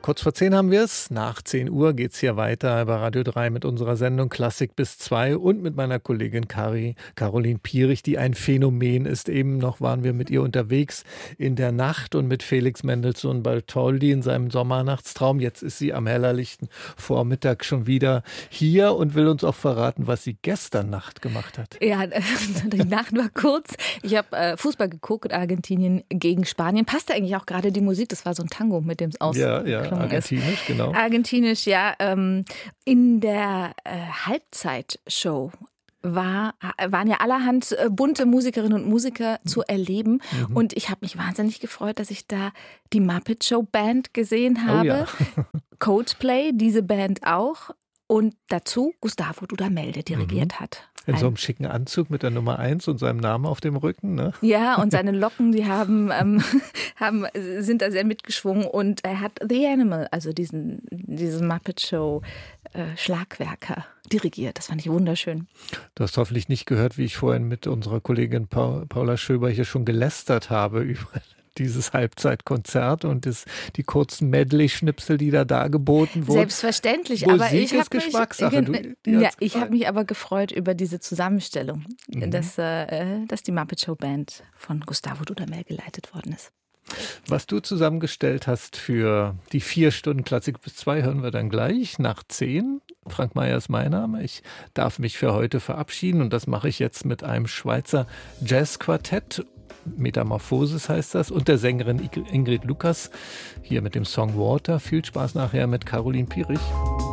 Kurz vor 10 haben wir es. Nach 10 Uhr geht es hier weiter bei Radio 3 mit unserer Sendung Klassik bis 2 und mit meiner Kollegin Caroline Pierich, die ein Phänomen ist. Eben noch waren wir mit ihr unterwegs in der Nacht und mit Felix Mendelssohn Bartholdy in seinem Sommernachtstraum. Jetzt ist sie am hellerlichten Vormittag schon wieder hier und will uns auch verraten, was sie gestern Nacht gemacht hat. Ja, die Nacht war kurz. Ich habe Fußball geguckt, Argentinien gegen Spanien. Passte eigentlich auch gerade die Musik, das war so ein Tango, mit dem es ausgeklungen argentinisch, ist. Genau. Argentinisch, ja. In der Halbzeitshow waren ja allerhand bunte Musikerinnen und Musiker zu erleben. Mhm. Und ich habe mich wahnsinnig gefreut, dass ich da die Muppet Show Band gesehen habe. Oh ja. Coldplay, diese Band auch. Und dazu Gustavo Dudamel, der dirigiert hat. In so einem schicken Anzug mit der Nummer 1 und seinem Namen auf dem Rücken, ne? Ja, und seine Locken, die sind da sehr mitgeschwungen. Und er hat The Animal, also diesen Muppet Show Schlagwerker, dirigiert. Das fand ich wunderschön. Du hast hoffentlich nicht gehört, wie ich vorhin mit unserer Kollegin Paula Schöber hier schon gelästert habe über dieses Halbzeitkonzert und die kurzen Medley-Schnipsel, die da dargeboten wurden. Selbstverständlich, Musik aber ich habe mich aber gefreut über diese Zusammenstellung, dass die Muppet Show Band von Gustavo Dudamel geleitet worden ist. Was du zusammengestellt hast für die 4 Stunden Klassik bis 2 hören wir dann gleich nach 10. Frank Meyer ist mein Name. Ich darf mich für heute verabschieden und das mache ich jetzt mit einem Schweizer Jazzquartett. Metamorphosis heißt das, und der Sängerin Ingrid Lukas, hier mit dem Song Water. Viel Spaß nachher mit Caroline Pierich.